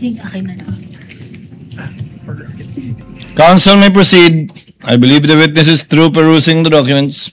think akin na lang. Counsel may proceed. I believe the witness is through perusing the documents.